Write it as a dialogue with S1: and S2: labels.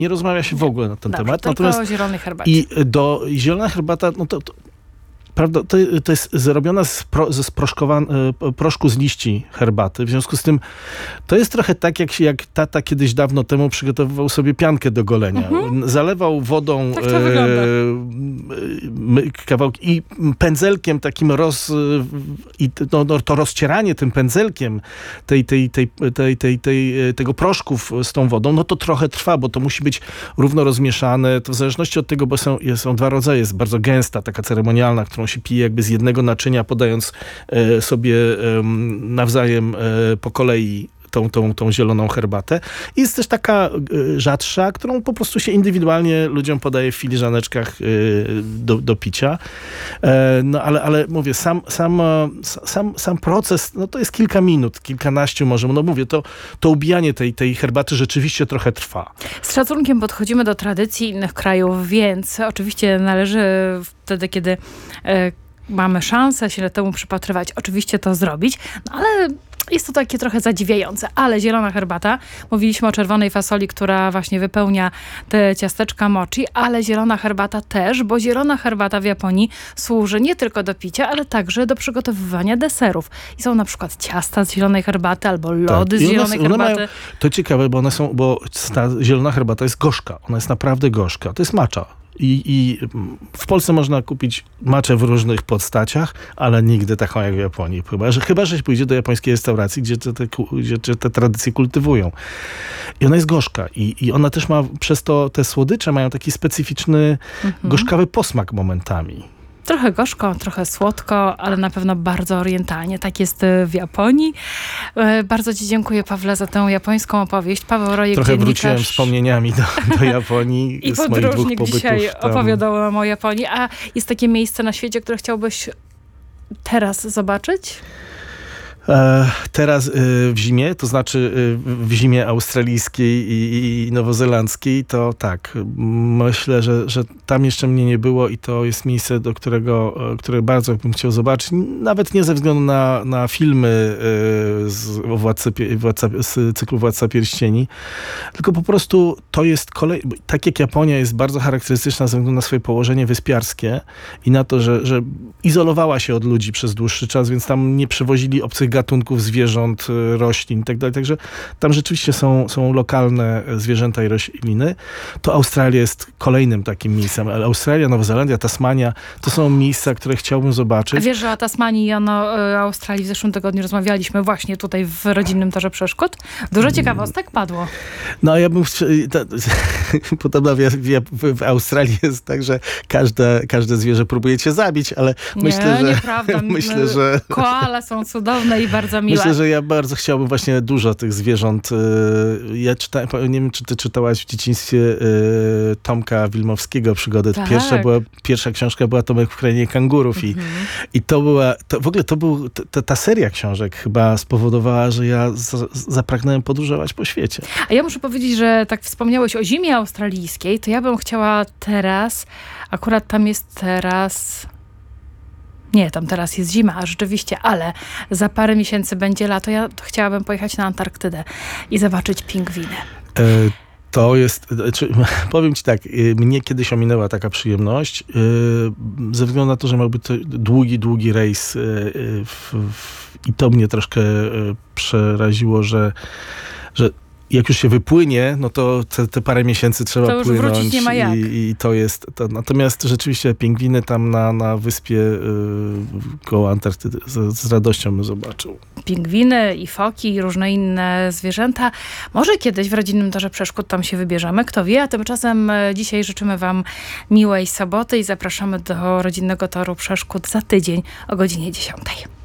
S1: nie rozmawia się w ogóle na ten temat.
S2: Tylko o zielonej herbacie.
S1: I zielona herbata, no to prawda, to jest zrobiona ze proszku z liści herbaty. W związku z tym to jest trochę tak, jak tata kiedyś dawno temu przygotowywał sobie piankę do golenia. Zalewał wodą
S2: tak to wygląda.
S1: Kawałki i pędzelkiem takim to rozcieranie tym pędzelkiem tego proszku z tą wodą, no to trochę trwa, bo to musi być równo rozmieszane. To w zależności od tego, bo są dwa rodzaje. Jest bardzo gęsta, taka ceremonialna, którą się pije jakby z jednego naczynia, podając sobie nawzajem po kolei tą zieloną herbatę. I jest też taka rzadsza, którą po prostu się indywidualnie ludziom podaje w filiżaneczkach do picia. No ale mówię, sam proces, no to jest kilka minut, kilkanaściu może. No mówię, to ubijanie tej herbaty rzeczywiście trochę trwa.
S2: Z szacunkiem podchodzimy do tradycji innych krajów, więc oczywiście należy wtedy, kiedy mamy szansę się temu przypatrywać, oczywiście to zrobić, no ale jest to takie trochę zadziwiające, ale zielona herbata, mówiliśmy o czerwonej fasoli, która właśnie wypełnia te ciasteczka mochi, ale zielona herbata też, bo zielona herbata w Japonii służy nie tylko do picia, ale także do przygotowywania deserów. I są na przykład ciasta z zielonej herbaty albo lody z zielonej herbaty.
S1: To ciekawe, bo ta zielona herbata jest gorzka. Ona jest naprawdę gorzka. To jest matcha. I w Polsce można kupić matchę w różnych postaciach, ale nigdy taką jak w Japonii. Chyba że pójdzie do japońskiej restauracji, gdzie te tradycje kultywują. I ona jest gorzka. I ona też ma, przez to te słodycze mają taki specyficzny, gorzkawy posmak momentami.
S2: Trochę gorzko, trochę słodko, ale na pewno bardzo orientalnie. Tak jest w Japonii. Bardzo ci dziękuję, Pawle, za tę japońską opowieść. Paweł Rojek,
S1: trochę
S2: dziennikarz.
S1: Wróciłem wspomnieniami do Japonii.
S2: I
S1: z moich 2
S2: podróżnik dzisiaj
S1: tam.
S2: opowiadał nam o Japonii. A jest takie miejsce na świecie, które chciałbyś teraz zobaczyć?
S1: Teraz w zimie, to znaczy w zimie australijskiej i nowozelandzkiej, to tak, myślę, że tam jeszcze mnie nie było i to jest miejsce, które bardzo bym chciał zobaczyć, nawet nie ze względu na filmy z cyklu Władca Pierścieni, tylko po prostu to jest tak jak Japonia jest bardzo charakterystyczna ze względu na swoje położenie wyspiarskie i na to, że izolowała się od ludzi przez dłuższy czas, więc tam nie przywozili obcych gatunków zwierząt, roślin i tak dalej. Także tam rzeczywiście są lokalne zwierzęta i rośliny. To Australia jest kolejnym takim miejscem. Ale Australia, Nowa Zelandia, Tasmania to są miejsca, które chciałbym zobaczyć.
S2: A wiesz, że o Tasmanii i o Australii w zeszłym tygodniu rozmawialiśmy właśnie tutaj w Rodzinnym Torze Przeszkód. Dużo ciekawostek padło.
S1: No ja bym... Podobno w Australii jest tak, że każde zwierzę próbuje cię zabić, ale
S2: nieprawda.
S1: Myślę, że
S2: koale są cudowne i bardzo miłe.
S1: Myślę, że ja bardzo chciałbym właśnie dużo tych zwierząt. Ja czytałem, nie wiem, czy ty czytałaś w dzieciństwie Tomka Wilmowskiego Przygody.
S2: Tak.
S1: Pierwsza książka była Tomek w krainie kangurów i ta seria książek chyba spowodowała, że ja zapragnąłem podróżować po świecie.
S2: A ja muszę powiedzieć, że tak wspomniałeś o zimie australijskiej, to ja bym chciała teraz, akurat tam jest teraz... Nie, tam teraz jest zima, rzeczywiście, ale za parę miesięcy będzie lato. Ja chciałabym pojechać na Antarktydę i zobaczyć pingwiny.
S1: To jest, powiem ci tak, mnie kiedyś ominęła taka przyjemność, ze względu na to, że miał być to długi rejs i to mnie troszkę przeraziło, że jak już się wypłynie, no to te parę miesięcy trzeba
S2: to już
S1: płynąć.
S2: Wrócić nie ma jak.
S1: I to jest... Natomiast rzeczywiście pingwiny tam na wyspie koło Antarktydy z radością bym zobaczył.
S2: Pingwiny i foki i różne inne zwierzęta. Może kiedyś w Rodzinnym Torze Przeszkód tam się wybierzemy, kto wie. A tymczasem dzisiaj życzymy wam miłej soboty i zapraszamy do Rodzinnego Toru Przeszkód za tydzień o godzinie 10.